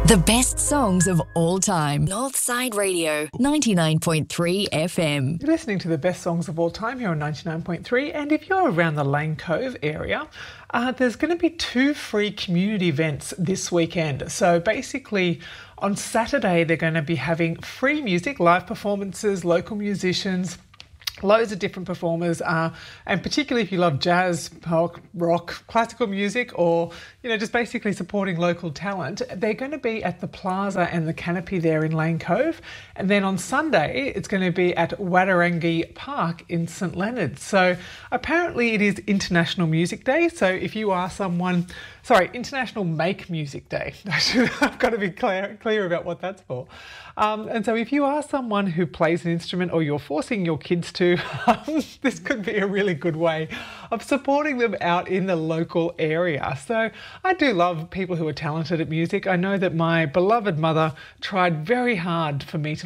The best songs of all time. Northside Radio, 99.3 FM. You're listening to the best songs of all time here on 99.3, and if you're around the Lane Cove area, there's going to be 2 free community events this weekend. So basically, on Saturday, they're going to be having free music, live performances, local musicians, loads of different performers, and particularly if you love jazz, pop, rock, classical music, or just basically supporting local talent, they're going to be at the Plaza and the Canopy there in Lane Cove. And then on Sunday, it's going to be at Wadarangi Park in St Leonards. So apparently it is International Music Day. So if you are someone, International Make Music Day. I've got to be clear about what that's for. And so if you are someone who plays an instrument or you're forcing your kids to, this could be a really good way of supporting them out in the local area. So I do love people who are talented at music. I know that my beloved mother tried very hard for me to